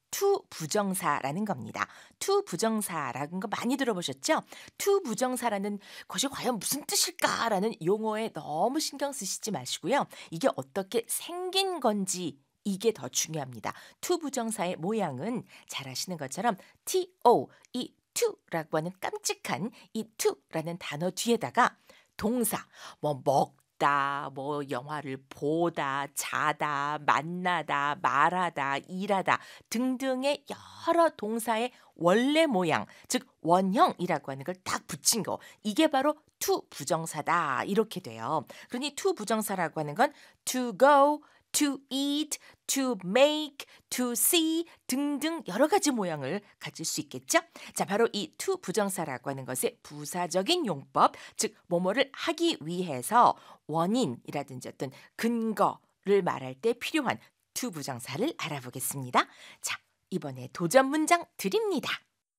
to 부정사라는 겁니다. to 부정사라는 거 많이 들어보셨죠? to 부정사라는 것이 과연 무슨 뜻일까라는 용어에 너무 신경 쓰시지 마시고요. 이게 어떻게 생긴 건지 이게 더 중요합니다. to 부정사의 모양은 잘 아시는 것처럼 to, 이 to라고 하는 깜찍한 이 to라는 단어 뒤에다가 동사, 먹다, 영화를 보다, 자다, 만나다, 말하다, 일하다 등등의 여러 동사의 원래 모양, 즉 원형이라고 하는 걸 딱 붙인 거. 이게 바로 to 부정사다. 이렇게 돼요. 그러니 to 부정사라고 하는 건 to go, to eat, to make, to see 등등 여러 가지 모양을 가질 수 있겠죠? 자, 바로 이 to 부정사라고 하는 것의 부사적인 용법, 즉 뭐뭐를 하기 위해서 원인이라든지 어떤 근거를 말할 때 필요한 to 부정사를 알아보겠습니다. 자, 이번에 도전 문장 드립니다.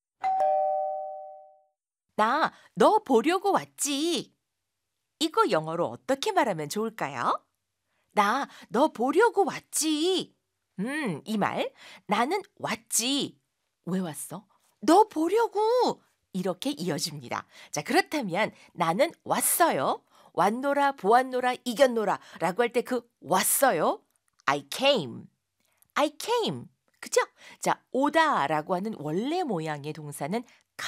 나 너 보려고 왔지. 이거 영어로 어떻게 말하면 좋을까요? 나 너 보려고 왔지. 이 말. 나는 왔지. 왜 왔어? 너 보려고. 이렇게 이어집니다. 자, 그렇다면 나는 왔어요. 왔노라, 보았노라, 이겼노라 라고 할 때 그 왔어요. I came. I came. 그죠? 자, 오다라고 하는 원래 모양의 동사는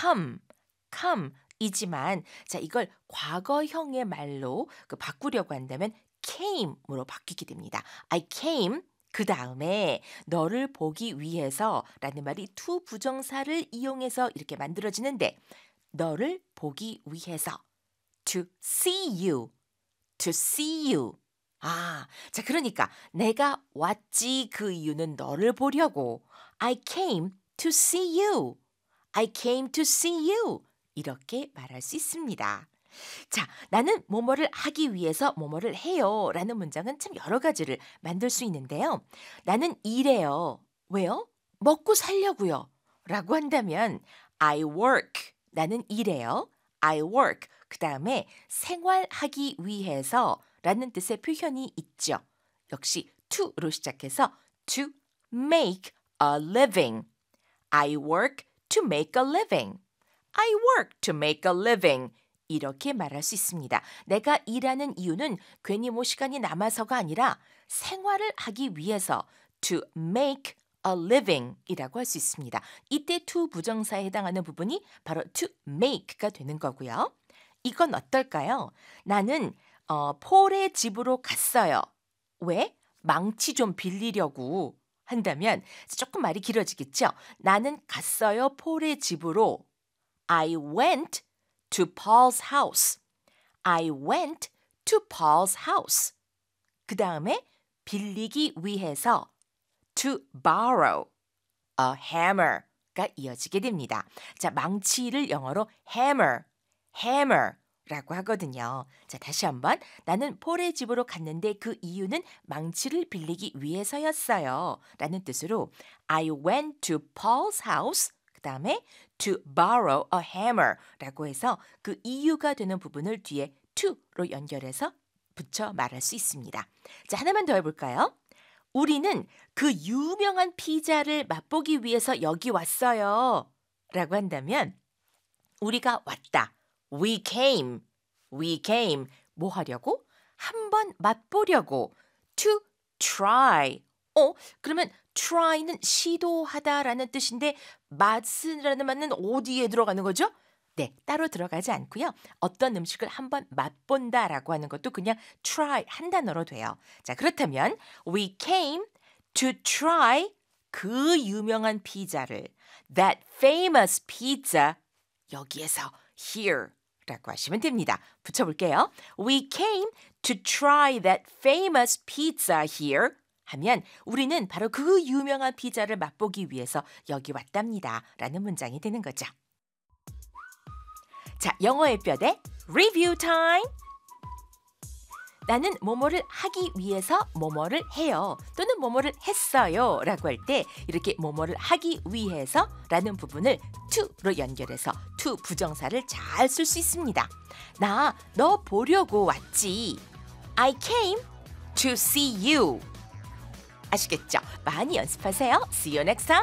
come이지만 자, 이걸 과거형의 말로 바꾸려고 한다면 came으로 바뀌게 됩니다. I came 그 다음에 너를 보기 위해서라는 말이 to 부정사를 이용해서 이렇게 만들어지는데 너를 보기 위해서 to see you, to see you. 아, 자, 그러니까 내가 왔지 그 이유는 너를 보려고. I came to see you. I came to see you. 이렇게 말할 수 있습니다. 자, 나는 뭐뭐를 하기 위해서 뭐뭐를 해요 라는 문장은 참 여러 가지를 만들 수 있는데요. 나는 일해요. 왜요? 먹고 살려고요. 라고 한다면 I work. 나는 일해요. I work. 그 다음에 생활하기 위해서 라는 뜻의 표현이 있죠. 역시 to로 시작해서 to make a living. I work to make a living. I work to make a living. 이렇게 말할 수 있습니다. 내가 일하는 이유는 괜히 시간이 남아서가 아니라 생활을 하기 위해서 to make a living 이라고 할 수 있습니다. 이때 to 부정사에 해당하는 부분이 바로 to make가 되는 거고요. 이건 어떨까요? 나는 폴의 집으로 갔어요. 왜? 망치 좀 빌리려고 한다면 조금 말이 길어지겠죠? 나는 갔어요. 폴의 집으로. I went to Paul's house. I went to Paul's house. 그 다음에 빌리기 위해서 to borrow a hammer가 이어지게 됩니다. 자, 망치를 영어로 hammer라고 하거든요. 자, 다시 한번. 나는 폴의 집으로 갔는데 그 이유는 망치를 빌리기 위해서였어요. 라는 뜻으로 I went to Paul's house. 그 다음에 to borrow a hammer라고 해서 그 이유가 되는 부분을 뒤에 to로 연결해서 붙여 말할 수 있습니다. 자, 하나만 더 해볼까요? 우리는 그 유명한 피자를 맛보기 위해서 여기 왔어요. 라고 한다면 우리가 왔다. We came. 뭐 하려고? 한번 맛보려고. To try. 그러면 try는 시도하다라는 뜻인데 맛이라는 말은 어디에 들어가는 거죠? 네, 따로 들어가지 않고요. 어떤 음식을 한번 맛본다라고 하는 것도 그냥 try 한 단어로 돼요. 자, 그렇다면 we came to try 그 유명한 피자를 that famous pizza 여기에서 here라고 하시면 됩니다. 붙여볼게요. We came to try that famous pizza here 하면 우리는 바로 그 유명한 피자를 맛보기 위해서 여기 왔답니다. 라는 문장이 되는 거죠. 자, 영어의 뼈대 리뷰 타임. 나는 뭐뭐를 하기 위해서 뭐뭐를 해요. 또는 뭐뭐를 했어요. 라고 할 때 이렇게 뭐뭐를 하기 위해서 라는 부분을 to로 연결해서 to 부정사를 잘 쓸 수 있습니다. 나 너 보려고 왔지. I came to see you. 아시겠죠? 많이 연습하세요. See you next time.